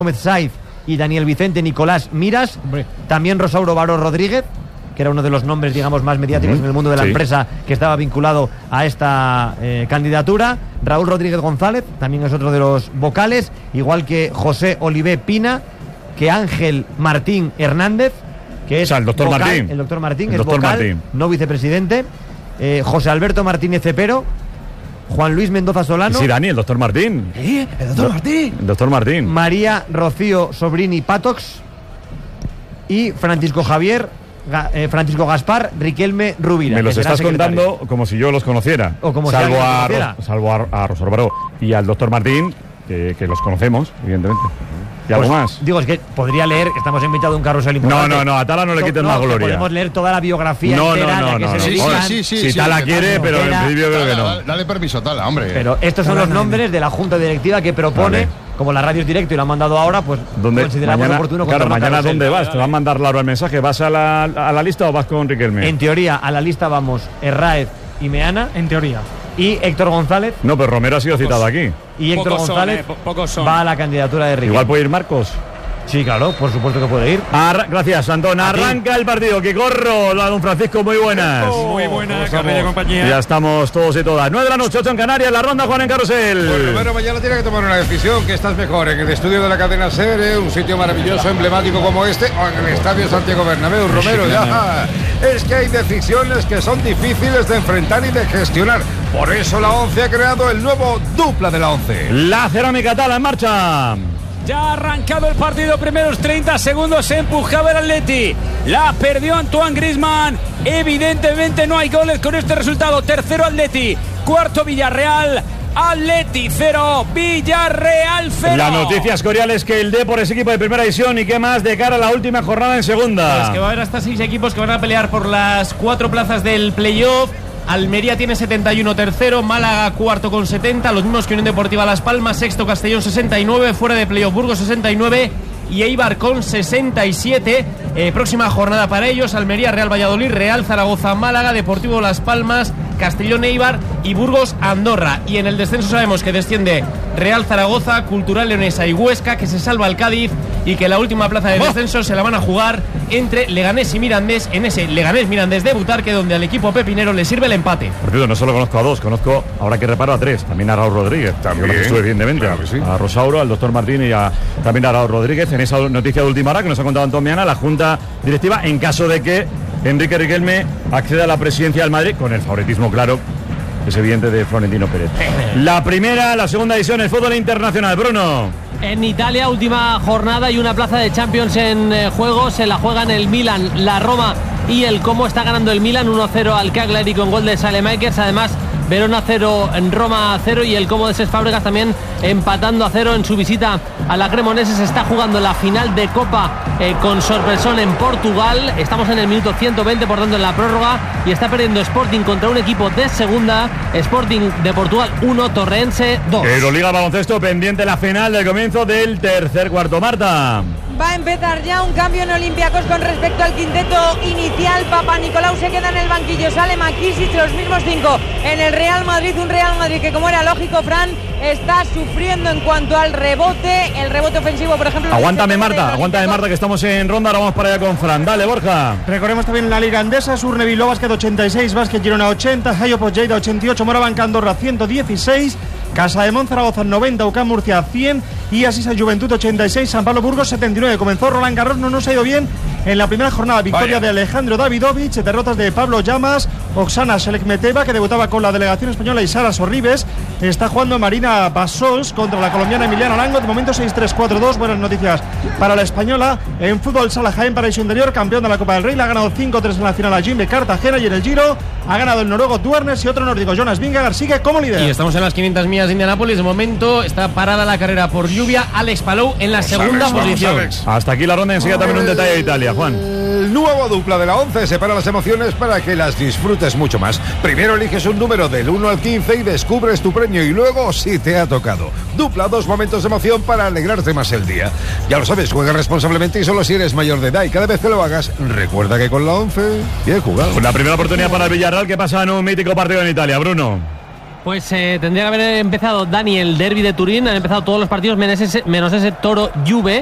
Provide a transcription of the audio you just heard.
Gómez Saiz y Daniel Vicente Nicolás Miras. También Rosauro Baró Rodríguez, que era uno de los nombres, digamos, más mediáticos en el mundo de la empresa, que estaba vinculado a esta candidatura. Raúl Rodríguez González también es otro de los vocales, igual que José Olivé Pina, que Ángel Martín Hernández, que es el doctor vocal, Martín. El doctor Martín el es doctor vocal, Martín. No vicepresidente. José Alberto Martínez Cepero, Juan Luis Mendoza Solano. Sí, Dani, el doctor Martín. ¿Sí? El doctor Martín. El doctor Martín. María Rocío Sobrini Patox y Francisco Gaspar Riquelme Rubira. Me los estás contando como si yo los conociera. O como salvo si salvo a Rosario Baró y al doctor Martín, que los conocemos, evidentemente. ¿Y algo más? Digo, es que podría leer, estamos en mitad de un carrusel importante. No, a Tala no le quiten más gloria. Podemos leer toda la biografía entera. Si Tala quiere, pero en principio creo que no. Dale permiso a Tala, hombre. Pero estos son los nombres de la Junta Directiva que propone, como la radio es directo y lo han mandado ahora, pues consideramos mañana, oportuno. Claro, mañana ¿dónde vas? ¿Te va a mandar Laura el mensaje? ¿Vas a la lista o vas con Riquelme? En teoría, a la lista vamos Herráez y Meana. En teoría. Y Héctor González. No, pero Romero ha sido citado aquí. Y Héctor González va a la candidatura de Riquelme. Igual puede ir Marcos. Sí, claro, por supuesto que puede ir. Gracias, Antón. Arranca el partido. Que corro, la don Francisco, muy buenas. Muy buenas, Carrera compañía. Ya estamos todos y todas. 9 de la noche, 8 en Canarias, la ronda Juan en Carrusel. Pues primero mañana tiene que tomar una decisión, que estás mejor en el estudio de la cadena SER, un sitio maravilloso, emblemático como este, o en el estadio Santiago Bernabéu. Romero, ya. Es que hay decisiones que son difíciles de enfrentar y de gestionar. Por eso la ONCE ha creado el nuevo dupla de la ONCE. La Cerámica Tala en marcha. Ya ha arrancado el partido, primeros 30 segundos se empujaba el Atleti. La perdió Antoine Griezmann. Evidentemente no hay goles con este resultado. Tercero Atleti, cuarto Villarreal. Atleti 0, Villarreal 0. La noticia escorial es que el Depor es equipo de primera división y qué más de cara a la última jornada en segunda. Pues que va a haber hasta 6 equipos que van a pelear por las 4 plazas del playoff. Almería tiene 71 tercero, Málaga cuarto con 70, los mismos que Unión Deportiva Las Palmas, sexto Castellón 69, fuera de playoff Burgos 69 y Eibar con 67. Próxima jornada para ellos: Almería, Real Valladolid, Real Zaragoza, Málaga, Deportivo Las Palmas, Castellón, Eibar y Burgos, Andorra. Y en el descenso sabemos que desciende Real Zaragoza, Cultural Leonesa y Huesca, que se salva el Cádiz y que la última plaza de descenso se la van a jugar entre Leganés y Mirandés, en ese Leganés-Mirandés de Butarque, donde al equipo pepinero le sirve el empate. Por cierto, no solo conozco a 2, conozco, ahora que reparo, a 3. También a Raúl Rodríguez. También estuve, evidentemente. Claro que sí. A Rosauro, al doctor Martín y también a Raúl Rodríguez. En esa noticia de última hora que nos ha contado Antón Meana, la Junta Directiva, en caso de que Enrique Riquelme acceda a la presidencia del Madrid, con el favoritismo claro, es evidente, de Florentino Pérez. La primera, la segunda división, el fútbol internacional. Bruno. En Italia, última jornada y una plaza de Champions en juego. Se la juegan el Milan, la Roma y el Como. Está ganando el Milan 1-0 al Cagliari con gol de Saelemaekers. Además, Verona 0, Roma 0 y el Como de Cesc Fábregas también empatando a 0 en su visita a la Cremonese. Se está jugando la final de Copa con sorpresón en Portugal. Estamos en el minuto 120, por tanto en la prórroga, y está perdiendo Sporting contra un equipo de segunda. Sporting de Portugal 1, Torrense 2. Euroliga baloncesto, pendiente la final del comienzo del tercer cuarto. Marta. Va a empezar ya un cambio en Olympiacos con respecto al quinteto inicial. Papanikolaou se queda en el banquillo, sale Makisic, los mismos 5 en el Real Madrid. Un Real Madrid que, como era lógico, Fran, está sufriendo en cuanto al rebote. El rebote ofensivo, por ejemplo. Aguántame, Marta, que estamos en ronda. Ahora vamos para allá con Fran. Dale, Borja. Recorremos también la Liga Andesa. Surne Bilbao Basket 86, Basket Girona 80, Hayop Lleida 88, Morabanc Andorra 116, Casa de Monzaragoza 90, UCAM Murcia 100 y Asisa Juventud 86, San Pablo Burgos 79. Comenzó Roland Garros, no nos ha ido bien en la primera jornada. Victoria de Alejandro Davidovich, derrotas de Pablo Llamas, Oksana Selekmeteva, que debutaba con la delegación española, y Sara Sorribes. Está jugando Marina Basols contra la colombiana Emiliana Arango. De momento 6-3, 4-2. Buenas noticias para la española. En fútbol, Sala Jaén, paraíso interior, campeón de la Copa del Rey. Le ha ganado 5-3 en la final a Jimbe Cartagena, y en el Giro ha ganado el noruego Duernes y otro nórdico, Jonas Vingegaard, sigue como líder. Y estamos en las 500 millas de Indianápolis. De momento está parada la carrera por lluvia. Alex Palou en la segunda posición. Hasta aquí la ronda. Enseguida también un detalle de Italia, Juan. El nuevo dupla de la ONCE separa las emociones para que las disfrutes mucho más. Primero eliges un número del 1 al 15 y descubres tu premio, y luego, si te ha tocado, dupla 2 momentos de emoción para alegrarte más el día. Ya lo sabes, juega responsablemente y solo si eres mayor de edad, y cada vez que lo hagas, recuerda que con la ONCE bien jugado. La primera oportunidad para el Villarreal, que pasa en un mítico partido en Italia, Bruno. Pues tendría que haber empezado, Dani, el derbi de Turín. Han empezado todos los partidos menos ese Toro Juve.